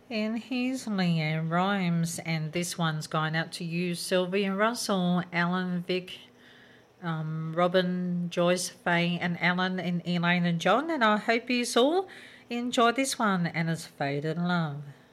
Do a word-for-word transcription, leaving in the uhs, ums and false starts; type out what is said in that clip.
And here's Leanne Rhymes, and this one's going out to you, Sylvia Russell, Alan, Vic, um, Robin, Joyce, Faye, and Alan, and Elaine and John. And I hope you all enjoy this one, and it's Faded Love.